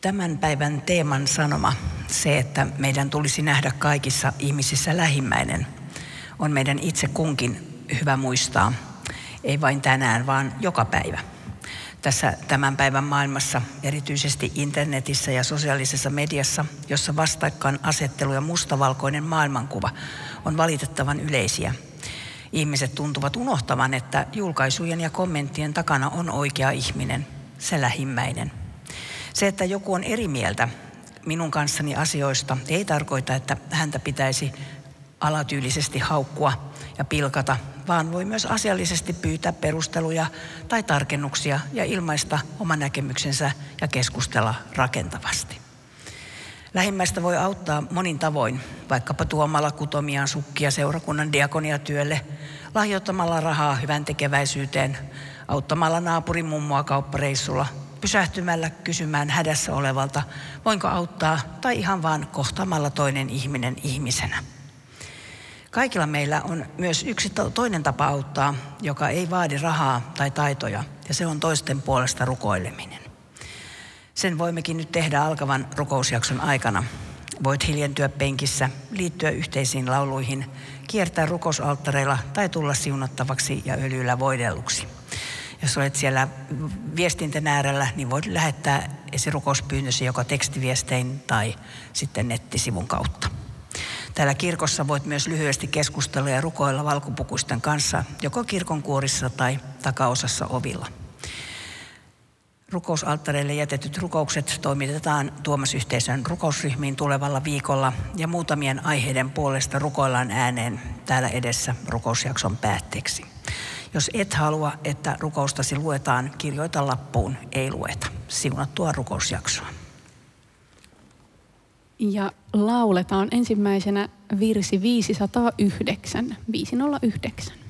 Tämän päivän teeman sanoma, se, että meidän tulisi nähdä kaikissa ihmisissä lähimmäinen, on meidän itse kunkin hyvä muistaa, ei vain tänään, vaan joka päivä. Tässä tämän päivän maailmassa, erityisesti internetissä ja sosiaalisessa mediassa, jossa vastakkainasettelu ja mustavalkoinen maailmankuva on valitettavan yleisiä. Ihmiset tuntuvat unohtavan, että julkaisujen ja kommenttien takana on oikea ihminen, se lähimmäinen. Se, että joku on eri mieltä minun kanssani asioista, ei tarkoita, että häntä pitäisi alatyylisesti haukkua ja pilkata, vaan voi myös asiallisesti pyytää perusteluja tai tarkennuksia ja ilmaista oma näkemyksensä ja keskustella rakentavasti. Lähimmäistä voi auttaa monin tavoin, vaikkapa tuomalla kutomiaan sukkia seurakunnan diakoniatyölle, lahjoittamalla rahaa hyvän tekeväisyyteen, auttamalla naapurin mummoa kauppareissulla, pysähtymällä kysymään hädässä olevalta, voinko auttaa, tai ihan vaan kohtaamalla toinen ihminen ihmisenä. Kaikilla meillä on myös yksi toinen tapa auttaa, joka ei vaadi rahaa tai taitoja, ja se on toisten puolesta rukoileminen. Sen voimmekin nyt tehdä alkavan rukousjakson aikana. Voit hiljentyä penkissä, liittyä yhteisiin lauluihin, kiertää rukousalttareilla tai tulla siunattavaksi ja öljyllä voidelluksi. Jos olet siellä viestinten äärellä, niin voit lähettää esirukouspyyntösi joko tekstiviestein tai sitten nettisivun kautta. Täällä kirkossa voit myös lyhyesti keskustella ja rukoilla valkopukuisten kanssa, joko kirkonkuorissa tai takaosassa ovilla. Rukousalttareille jätetyt rukoukset toimitetaan Tuomas-yhteisön rukousryhmiin tulevalla viikolla ja muutamien aiheiden puolesta rukoillaan ääneen täällä edessä rukousjakson päätteeksi. Jos et halua, että rukoustasi luetaan, kirjoita lappuun, ei lueta. Siunattua rukousjaksoa. Ja lauletaan ensimmäisenä virsi 509.